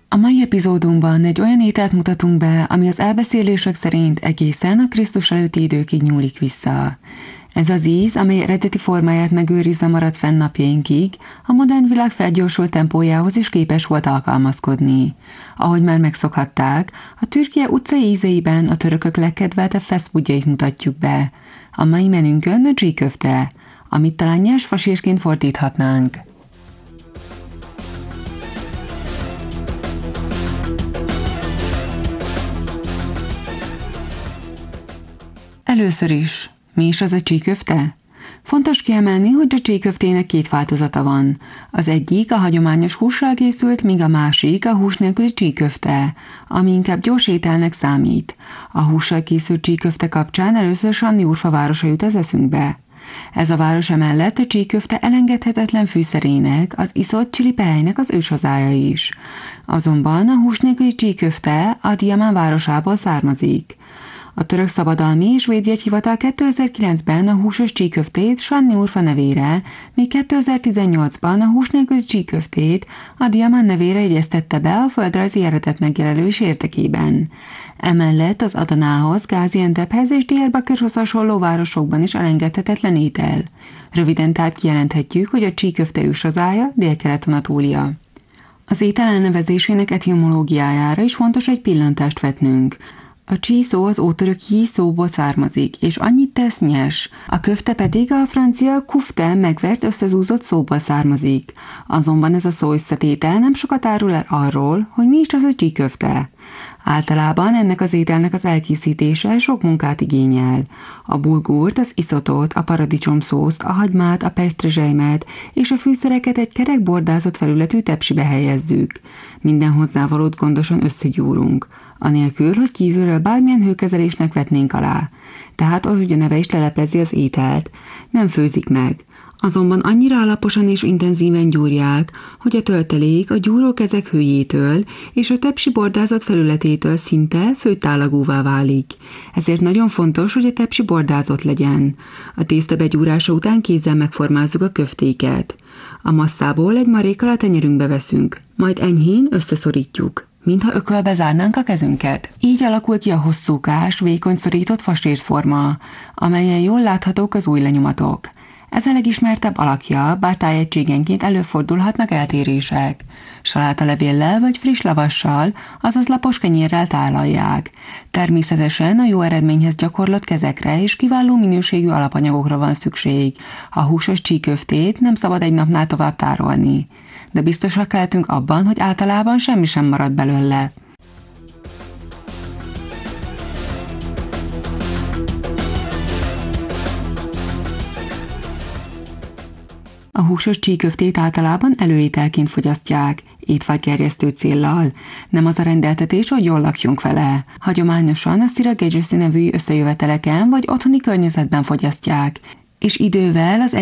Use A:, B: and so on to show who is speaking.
A: A mai epizódunkban egy olyan ételt mutatunk be, ami az elbeszélések szerint egészen a Krisztus előtti időkig nyúlik vissza. Ez az íz, amely eredeti formáját megőrizve maradt fenn napjainkig, a modern világ felgyorsult tempójához is képes volt alkalmazkodni. Ahogy már megszokhatták, a Türkiye utcai ízeiben a törökök legkedveltebb fast foodjait mutatjuk be. A mai menünkön a csík köfte, amit talán nyers fasírként fordíthatnánk. Először is, mi is az a csíköfte? Fontos kiemelni, hogy a csíköftének két változata van. Az egyik a hagyományos hússal készült, míg a másik a hús nélküli csíköfte, ami inkább gyors ételnek számít. A hússal készült csíköfte kapcsán először Sanniurfa városa jut az eszünkbe. Ez a város emellett a csíköfte elengedhetetlen fűszerének, az iszott csiripehelynek az őshazája is. Azonban a hús nélküli csíköfte Adıyaman városából származik. A török szabadalmi és védjegyhivatal 2009-ben a húsos csíköftét Sanniurfa nevére, míg 2018-ban a hús nélküli csíköftét Adıyaman nevére jegyeztette be a földrajzi eredet megjelölés érdekében. Emellett az Adanához, Gaziantephez és Diyarbakırhoz hasonló városokban is elengedhetetlen étel. Röviden tehát kijelenthetjük, hogy a csíköfte őshazája Dél-Kelet-Anatólia. Az étel elnevezésének etimológiájára is fontos egy pillantást vetnünk. A csí szó az ótörök jí szóból származik, és annyit tesz nyers, a köfte pedig a francia kufte megvert összezúzott szóból származik. Azonban ez a szó összetétel nem sokat árul el arról, hogy mi is az a csíköfte. Általában ennek az ételnek az elkészítése sok munkát igényel. A bulgurt, az iszotot, a paradicsomszószt, a hagymát, a pestrezselymet és a fűszereket egy kerek bordázott felületű tepsibe helyezzük. Minden hozzávalót gondosan összegyúrunk, anélkül, hogy kívülről bármilyen hőkezelésnek vetnénk alá. Tehát ahogy a neve is leleplezi az ételt, nem főzik meg. Azonban annyira alaposan és intenzíven gyúrják, hogy a töltelék a gyúrókezek hőjétől és a tepsi bordázat felületétől szinte főtálagúvá válik. Ezért nagyon fontos, hogy a tepsi bordázott legyen. A tészta begyúrása után kézzel megformázzuk a köftéket. A masszából egy marékkal a tenyerünkbe veszünk, majd enyhén összeszorítjuk, mintha ökölbe zárnánk a kezünket. Így alakul ki a hosszúkás, vékony szorított fasért forma, amelyen jól láthatók az ujjlenyomatok. Ez a legismertebb alakja, bár tájegységenként előfordulhatnak eltérések. Salátalevéllel vagy friss lavassal, azaz lapos kenyérrel tálalják. Természetesen a jó eredményhez gyakorlott kezekre és kiváló minőségű alapanyagokra van szükség. A húsos csíköftét nem szabad egy napnál tovább tárolni. De biztosak lehetünk abban, hogy általában semmi sem marad belőle. A húsos csíköftét általában előételként fogyasztják, étvágygerjesztő céllal. Nem az a rendeltetés, hogy jól lakjunk vele. Hagyományosan a szira gecesi nevű összejöveteleken vagy otthoni környezetben fogyasztják, és idővel az